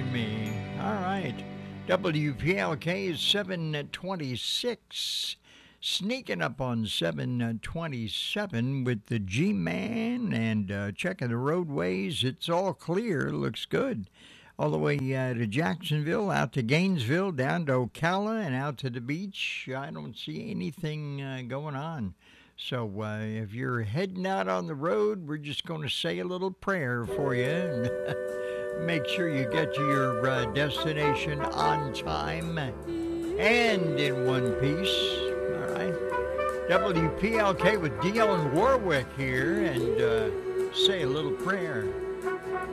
me. All right. WPLK is 726. Sneaking up on 727 with the G-Man and checking the roadways. It's all clear. Looks good. All the way to Jacksonville, out to Gainesville, down to Ocala, and out to the beach. I don't see anything going on. So if you're heading out on the road, we're just going to say a little prayer for you and make sure you get to your destination on time and in one piece. All right. WPLK with Dionne Warwick here and say a little prayer.